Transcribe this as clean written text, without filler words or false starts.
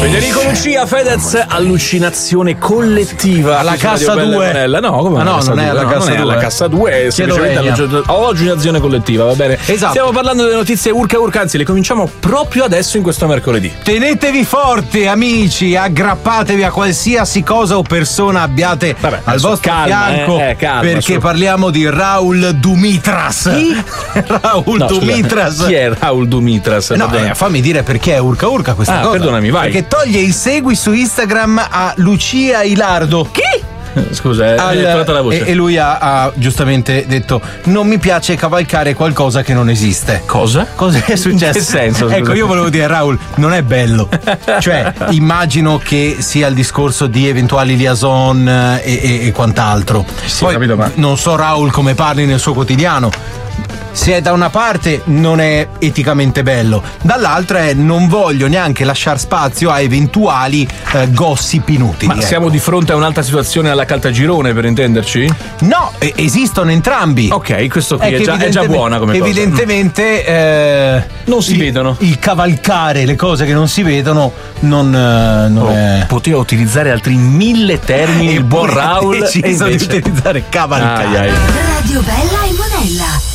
Federico Lucia, Fedez, allucinazione collettiva. Alla cassa 2. No, come no, non è alla cassa 2. Non è alla cassa 2, è semplicemente allucinazione collettiva, va bene? Esatto. Stiamo parlando delle notizie urca, anzi, le cominciamo proprio adesso in questo mercoledì. Tenetevi forte, amici, aggrappatevi a qualsiasi cosa o persona abbiate al vostro fianco, calma, perché parliamo di Raul Dumitras. Raul Dumitras. Chi è Raul Dumitras? No, fammi dire perché è urca questa cosa. Perdonami, vai. Perché toglie il segui su Instagram a Lucia Ilardo. Chi? Scusa, la voce. E lui ha giustamente detto: non mi piace cavalcare qualcosa che non esiste. Cosa? Cos'è successo? In che senso? Ecco, io volevo dire, Raul, non è bello. Cioè, immagino che sia il discorso di eventuali liaison e quant'altro. Sì, poi capito, ma non so Raul come parli nel suo quotidiano. Se è da una parte non è eticamente bello, dall'altra è non voglio neanche lasciare spazio a eventuali gossip inutili. Ma siamo di fronte a un'altra situazione alla Caltagirone, per intenderci? No, esistono entrambi. Ok, questo qui è già buona come cosa. Evidentemente non si vedono. Il cavalcare le cose che non si vedono non è... Poteva utilizzare altri 1000 termini il buon Raul e deciso di utilizzare cavalcare. Radio Bella e Monella.